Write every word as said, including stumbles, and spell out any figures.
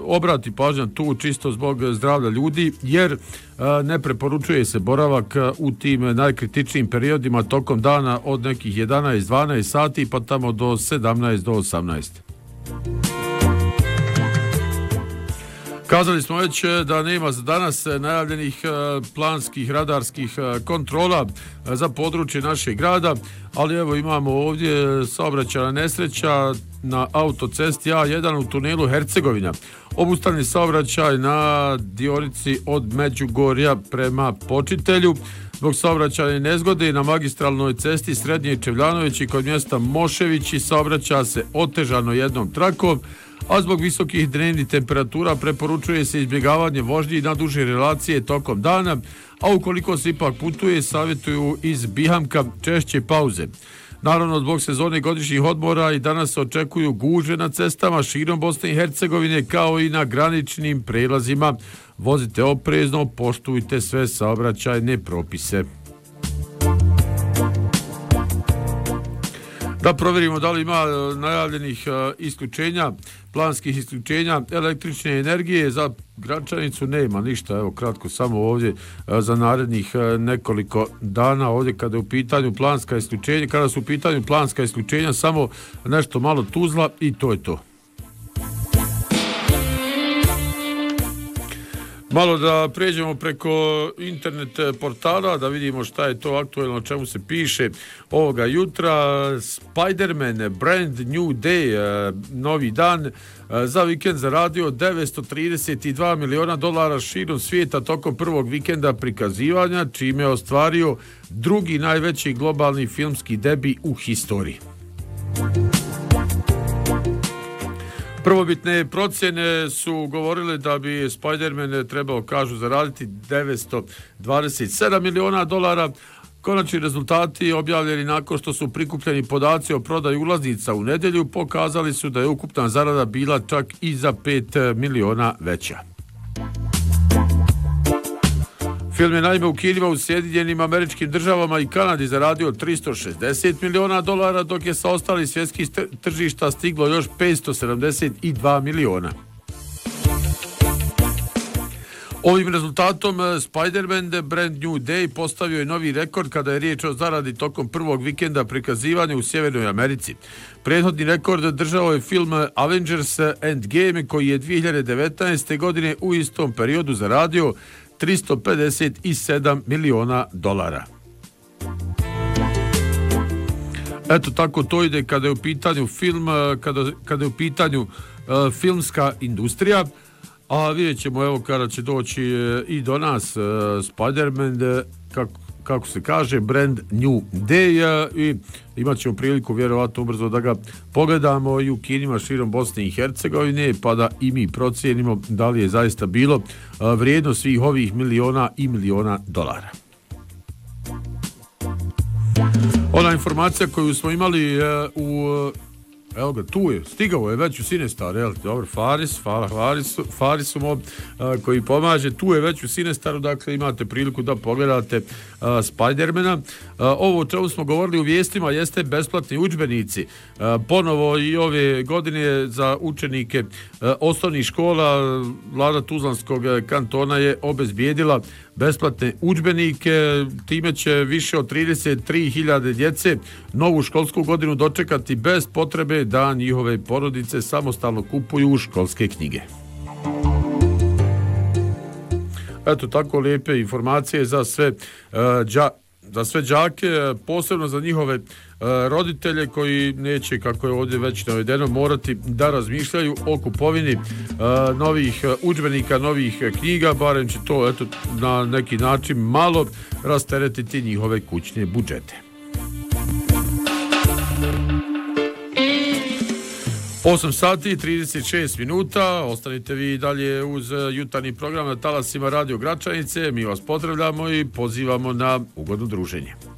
obrati pažnja tu čisto zbog zdravlja ljudi, jer ne preporučuje se boravak u tim najkritičnijim periodima tokom dana od nekih jedanaest dvanaest sati pa tamo do sedamnaest do osamnaest. Kazali smo već da nema za danas najavljenih planskih radarskih kontrola za područje našeg grada, ali evo imamo ovdje saobraćajna nesreća na autocesti A jedan u tunelu Hercegovina. Obustavni saobraćaj na dionici od Međugorja prema Počitelju. Zbog saobraćajne nezgode na magistralnoj cesti Srednje Čevljanović i kod mjesta Moševići saobraća se otežano jednom trakom, a zbog visokih dnevnih temperatura preporučuje se izbjegavanje vožnji na duže relacije tokom dana, a ukoliko se ipak putuje, savjetuju iz Bihamka češće pauze. Naravno, zbog sezone godišnjih odmora i danas se očekuju gužve na cestama širom Bosne i Hercegovine kao i na graničnim prelazima. Vozite oprezno, poštujte sve saobraćajne propise. Da provjerimo da li ima najavljenih isključenja, planskih isključenja električne energije. Za Gračanicu nema ništa, evo kratko samo ovdje za narednih nekoliko dana ovdje kada je u pitanju planska isključenja, kada su u pitanju planska isključenja samo nešto malo Tuzla i to je to. Malo da pređemo preko internet portala, da vidimo šta je to aktuelno, o čemu se piše ovoga jutra. Spider-Man, brand new day, novi dan, za vikend zaradio devetsto trideset dva miliona dolara širom svijeta tokom prvog vikenda prikazivanja, čime je ostvario drugi najveći globalni filmski debi u historiji. Prvobitne procjene su govorile da bi Spider-Man trebao, kažu, zaraditi devetsto dvadeset sedam miliona dolara. Konačni rezultati objavljeni nakon što su prikupljeni podaci o prodaji ulaznica u nedjelju pokazali su da je ukupna zarada bila čak i za pet miliona veća. Film je naime u kinima u Sjedinjenim Američkim Državama i Kanadi zaradio tristo šezdeset miliona dolara, dok je sa ostalih svjetskih tržišta stiglo još petsto sedamdeset dva miliona. Ovim rezultatom Spider-Man Brand New Day postavio je novi rekord kada je riječ o zaradi tokom prvog vikenda prikazivanja u Sjevernoj Americi. Prethodni rekord držao je film Avengers Endgame, koji je dvije hiljade devetnaeste. godine u istom periodu zaradio tristo pedeset sedam miliona dolara. Eto, tako to ide kada je u pitanju film, kada, kada je u pitanju uh, filmska industrija. A vidjet ćemo, evo, kada će doći i do nas uh, Spider-Man, kako, kako se kaže, brand new day, uh, i imat ćemo priliku vjerovatno ubrzo da ga pogledamo i u kinima širom Bosne i Hercegovine, pa da i mi procijenimo da li je zaista bilo uh, vrijedno svih ovih miliona i miliona dolara. Ona informacija koju smo imali uh, u evo ga, tu je, stigao je već u Sinestar, jel? Dobro, Faris, hvala Farisu, Farisu mo, a, koji pomaže, tu je već u Sinestaru, dakle imate priliku da pogledate a, Spider-mana. A, ovo o čemu smo govorili u vijestima jeste besplatni udžbenici. A, ponovo i ove godine za učenike a, osnovnih škola vlada Tuzlanskog kantona je obezbijedila besplatne udžbenike, time će više od trideset tri hiljade djece novu školsku godinu dočekati bez potrebe da njihove porodice samostalno kupuju školske knjige. Eto, tako lijepe informacije za sve uh, dža, za sve đake, posebno za njihove uh, roditelje koji neće, kako je ovdje već navedeno, morati da razmišljaju o kupovini uh, novih udžbenika, novih knjiga, barem će to, eto, na neki način malo rasteretiti njihove kućne budžete. osam sati i trideset šest minuta, ostanite vi dalje uz jutarnji program na talasima Radio Gračanice. Mi vas pozdravljamo i pozivamo na ugodno druženje.